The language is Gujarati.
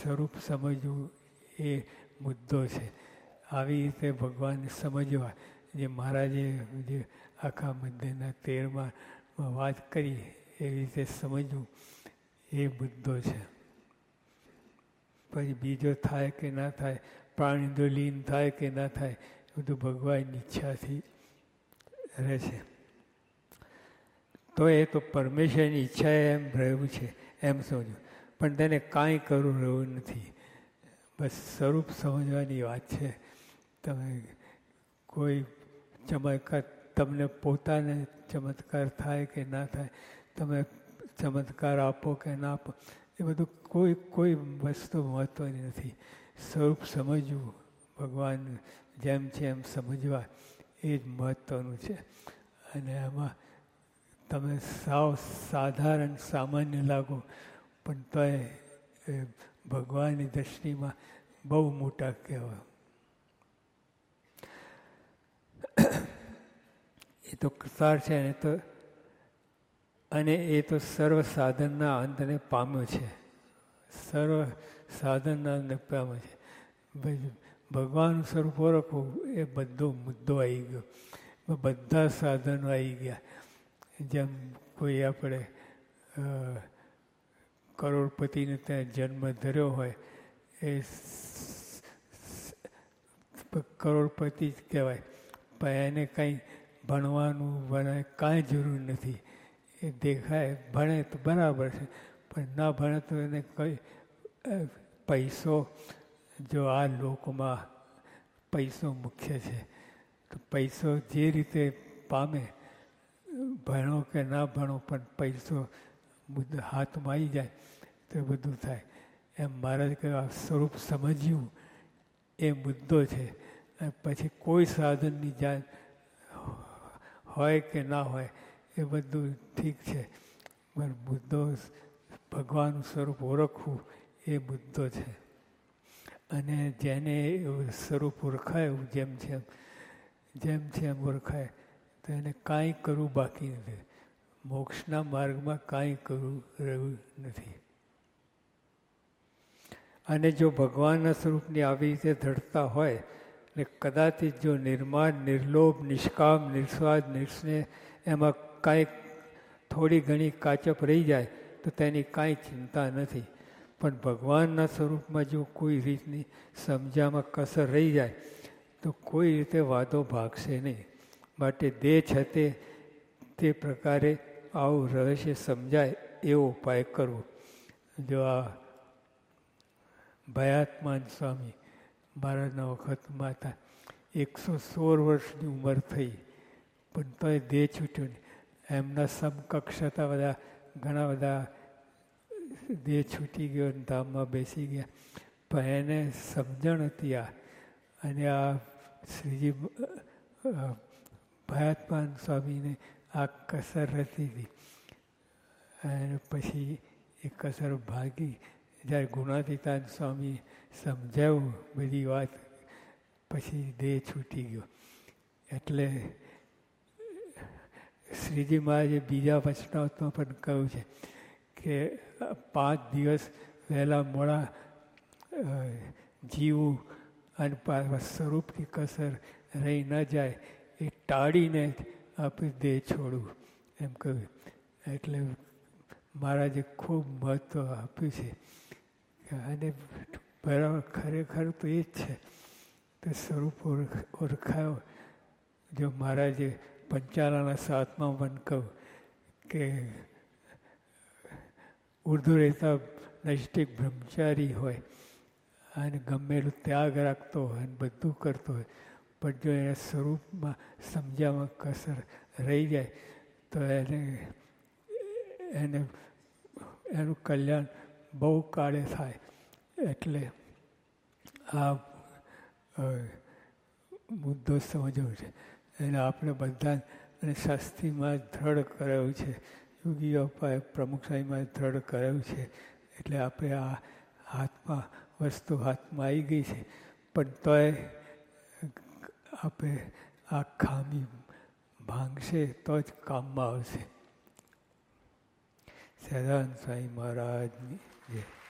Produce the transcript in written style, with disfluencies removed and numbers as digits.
સ્વરૂપ સમજવું એ મુદ્દો છે. આવી રીતે ભગવાનને સમજવા જે મહારાજે જે આખા મધ્યના 13માં વાત કરી એવી રીતે સમજવું એ મુદ્દો છે. પછી બીજો થાય કે ના થાય, પ્રાણીઓ લીન થાય કે ના થાય, બધું ભગવાનની ઈચ્છાથી રહે છે. તો એ તો પરમેશ્વરની ઈચ્છા એમ રહ્યું છે એમ સમજવું, પણ તેને કાંઈ કરવું રહ્યું નથી. બસ સ્વરૂપ સમજવાની વાત છે. તમે કોઈ ચમત્કાર, તમને પોતાને ચમત્કાર થાય કે ના થાય, તમે ચમત્કાર આપો કે ના આપો, એ બધું કોઈ વસ્તુ મહત્ત્વની નથી. સ્વરૂપ સમજવું, ભગવાન જેમ છે એમ સમજવા એ જ મહત્ત્વનું છે. અને એમાં તમે સાવ સાધારણ સામાન્ય લાગો પણ તોય ભગવાનની દૃષ્ટિમાં બહુ મોટા કહેવાય. એ તો કૃતાર છે ને તો, અને એ તો સર્વ સાધનના અંતને પામ્યો છે. સર્વ સાધનના અંતને પામ્યો છે. ભગવાનનું સ્વરૂપ ઓળખવું એ બધો મુદ્દો આવી ગયો. બધા સાધનો આવી ગયા. જેમ કોઈ આપણે કરોડપતિને ત્યાં જન્મ ધર્યો હોય એ કરોડપતિ જ કહેવાય, પણ એને કંઈ ભણવાનું ભણે કાંઈ જરૂર નથી. એ દેખાય ભણે તો બરાબર છે, પણ ના ભણે તો એને કંઈ પૈસો, જો આ લોકમાં પૈસો મુખ્ય છે તો પૈસો જે રીતે પામે, ભણો કે ના ભણો પણ પૈસો હાથમાં આવી જાય તો બધું થાય. એમ મહારાજ કહ્યું આ સ્વરૂપ સમજ્યું એ મુદ્દો છે. પછી કોઈ સાધનની જાત હોય કે ના હોય એ બધું ઠીક છે, પણ મુદ્દો ભગવાનનું સ્વરૂપ ઓળખવું એ મુદ્દો છે. અને જેને સ્વરૂપ ઓળખાયું જેમ છે એમ ઓળખાય તો એને કાંઈ કરવું બાકી નથી. મોક્ષના માર્ગમાં કાંઈ કરવું રહ્યું નથી. અને જો ભગવાનના સ્વરૂપની આવી રીતે દ્રઢતા હોય ને કદાચિત જો નિર્માણ, નિર્લોભ, નિષ્કામ, નિસ્વાર્થ, નિસ્નેહ એમાં કાંઈક થોડી ઘણી કાચપ રહી જાય તો તેની કાંઈ ચિંતા નથી. પણ ભગવાનના સ્વરૂપમાં જો કોઈ રીતની સમજામાં કસર રહી જાય તો કોઈ રીતે વાદો ભાગશે નહીં. માટે દેહ છે તે પ્રકારે આવું રહસ્ય સમજાય એવો ઉપાય કરવો. જો આ ભયાત્માન સ્વામી મહારાજના વખતમાં હતા, 116 વર્ષની ઉંમર થઈ પણ તોય દેહ છૂટ્યો નહીં. એમના સમકક્ષ હતા બધા, ઘણા બધા દેહ છૂટી ગયો અને ધામમાં બેસી ગયા, પણ એને સમજણ હતી આ. અને આ શ્રીજી ભયાત્માન સ્વામીને આ કસર રહેતી હતી. અને પછી એ કસર ભાગી. જ્યારે ગુણાતીતાન સ્વામી સમજાવ્યું બધી વાત, પછી દેહ છૂટી ગયો. એટલે શ્રીજી મહારાજે બીજા વચનાવતમાં પણ કહ્યું છે કે 5 દિવસ વહેલા મોડા જીવું અને સ્વરૂપની કસર રહી ન જાય એ ટાળીને આપણે દેહ છોડવું એમ કહ્યું. એટલે મહારાજે ખૂબ મહત્ત્વ આપ્યું છે. અને બરાબર ખરેખર તો એ જ છે કે સ્વરૂપ ઓળખાયો. જો મહારાજે પંચાલાના 7માં પણ કહ્યું કે ઉર્ધ્વ રહેતા નૈષ્ઠિક બ્રહ્મચારી હોય અને ગમે એટલું ત્યાગ રાખતો હોય અને બધું કરતો હોય, પણ જો એના સ્વરૂપમાં સમજાવવામાં કસર રહી જાય તો એનું કલ્યાણ બહુ કાળે થાય. એટલે આ મુદ્દો સમજવો છે. એને આપણે બધા અને શાસ્ત્રીમાં દ્રઢ કરાયું છે, યોગીઓ પ્રમુખ સ્વામીમાં દ્રઢ કરાયું છે. એટલે આપણે આ હાથમાં વસ્તુ હાથમાં આવી ગઈ છે, પણ તોય આપણે આ ખામી ભાંગશે તો જ કામમાં આવશે. સદાનંદ સ્વામી મહારાજની જય.